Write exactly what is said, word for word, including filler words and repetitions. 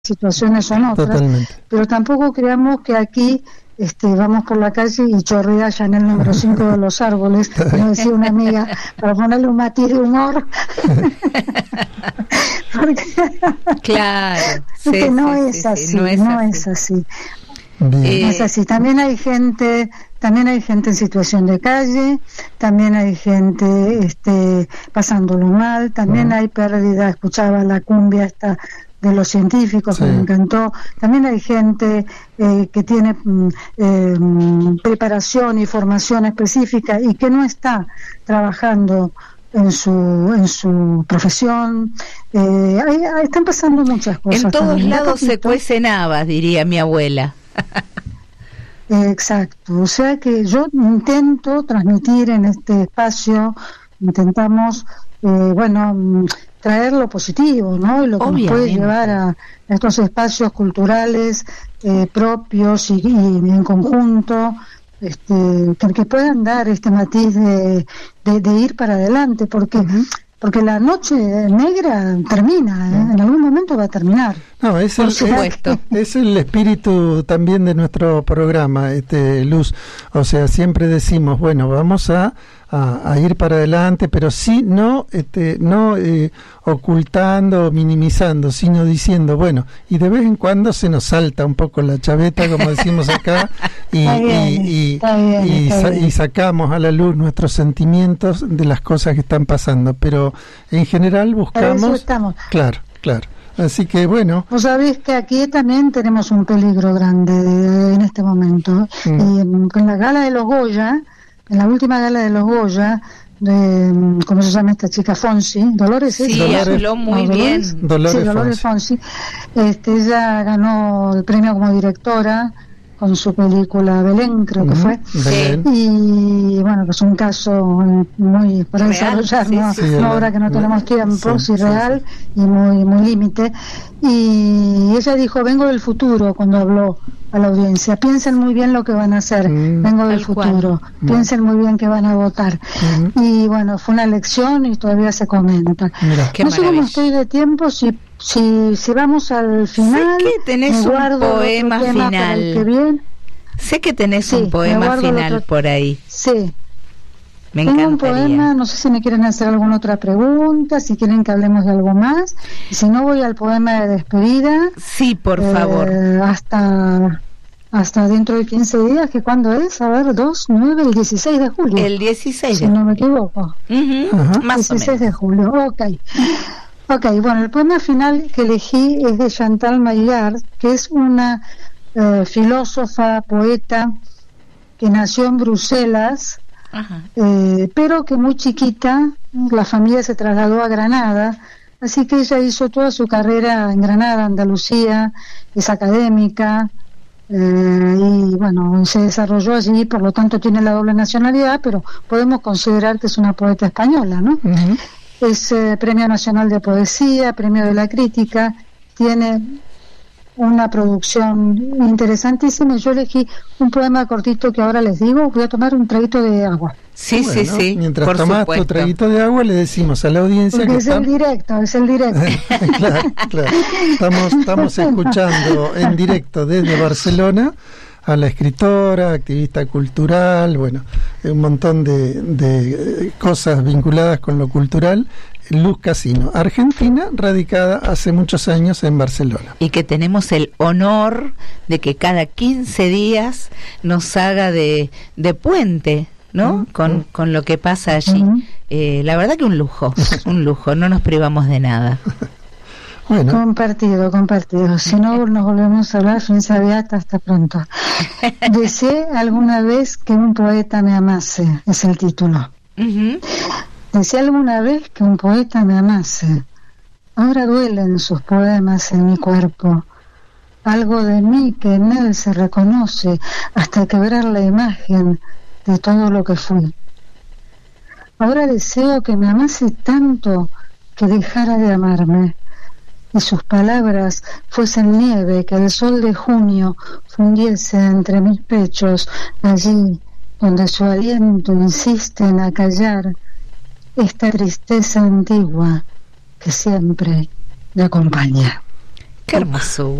situaciones son otras. Totalmente. Pero tampoco creamos que aquí este, vamos por la calle y chorrea ya en el número cinco de los árboles, como decía una amiga, para ponerle un matiz de humor. Porque claro, sí, que no, sí, es sí, así, sí, no es no así, es así. Bien. No es así. También hay gente, también hay gente en situación de calle, también hay gente este, pasándolo mal, también uh-huh. hay pérdida. Escuchaba la cumbia esta de los científicos, sí. que me encantó. También hay gente eh, que tiene eh, preparación y formación específica y que no está trabajando en su en su profesión. Eh, hay, hay, están pasando muchas cosas. En todos también. lados se cuecen habas, diría mi abuela. Exacto, o sea que yo intento transmitir en este espacio, intentamos, eh, bueno, traer lo positivo, ¿no? Y lo que Obviamente. Nos puede llevar a estos espacios culturales eh, propios y, y en conjunto, este, que, que puedan dar este matiz de, de, de ir para adelante, porque uh-huh. porque la noche negra termina, ¿eh? En algún momento va a terminar. No, es el, es, es el espíritu también de nuestro programa, este Luz. O sea, siempre decimos, bueno, vamos a, a, a ir para adelante, pero sí no, este, no eh, ocultando, minimizando, sino diciendo, bueno, y de vez en cuando se nos salta un poco la chaveta, como decimos acá, y, bien, y, y, bien, y, sa- y sacamos a la luz nuestros sentimientos de las cosas que están pasando, pero en general buscamos... Eso estamos. Claro, claro. Así que bueno. Vos sabés que aquí también tenemos un peligro grande en este momento. Mm. Y en la gala de los Goya, en la última gala de los Goya, de, ¿cómo se llama esta chica? Fonsi, Dolores. Sí, Dolores, habló muy ¿no, bien. Dolores? Dolores, sí, Dolores Fonsi. Fonsi. Este, ella ganó el premio como directora con su película Belén, creo uh-huh. que fue. Belén. Y bueno, pues un caso muy para real, desarrollar, sí, ¿no? Sí, sí, una obra que no tenemos tiempo, sí, sí, real sí, sí. y muy muy límite. Y ella dijo, vengo del futuro, cuando habló a la audiencia. Piensen muy bien lo que van a hacer. Mm. Vengo del futuro. Cual. Piensen muy bien que van a votar. Mm. Y bueno, fue una lección y todavía se comenta. Mira, no sé cómo estoy de tiempo, si Si, si vamos al final, sé que tenés un poema final. Que viene. Sé que tenés sí, un poema final otro... por ahí. Sí. Me Tengo encantaría. un poema, no sé si me quieren hacer alguna otra pregunta, si quieren que hablemos de algo más. Y si no, voy al poema de despedida. Sí, por eh, favor. Hasta... Hasta dentro de quince días, que cuándo es, a ver, dos, nueve, el dieciséis de julio. El dieciséis si no me equivoco. Uh-huh. Uh-huh. Más dieciséis o menos. de julio, ok. Ok, bueno, el poema final que elegí es de Chantal Maillard, que es una eh, filósofa, poeta, que nació en Bruselas, eh, pero que muy chiquita, la familia se trasladó a Granada, así que ella hizo toda su carrera en Granada, Andalucía, es académica, eh, y bueno, se desarrolló allí, por lo tanto tiene la doble nacionalidad, pero podemos considerar que es una poeta española, ¿no? Uh-huh. Es eh, Premio Nacional de Poesía, Premio de la Crítica, tiene una producción interesantísima. Yo elegí un poema cortito que ahora les digo. Voy a tomar un traguito de agua. Sí, bueno, sí, sí. Mientras por tomas supuesto. tu traguito de agua, le decimos a la audiencia Porque que es está... el directo, es el directo. claro, claro. Estamos, estamos escuchando en directo desde Barcelona a la escritora, activista cultural, bueno, un montón de, de cosas vinculadas con lo cultural, Luz Casino, argentina, radicada hace muchos años en Barcelona. Y que tenemos el honor de que cada quince días nos haga de, de puente, ¿no? Uh-huh. Con, con lo que pasa allí. Uh-huh. Eh, la verdad que un lujo, un lujo, no nos privamos de nada. Bueno. Compartido, compartido. Si no nos volvemos a hablar, fin sabiata, hasta pronto. Deseé alguna vez que un poeta me amase, es el título. Uh-huh. Deseé alguna vez que un poeta me amase. Ahora duelen sus poemas en mi cuerpo. Algo de mí que en él se reconoce hasta quebrar la imagen de todo lo que fui. Ahora deseo que me amase tanto que dejara de amarme. Y sus palabras fuesen nieve que el sol de junio fundiese entre mis pechos, allí donde su aliento insiste en acallar esta tristeza antigua que siempre me acompaña. Qué hermoso.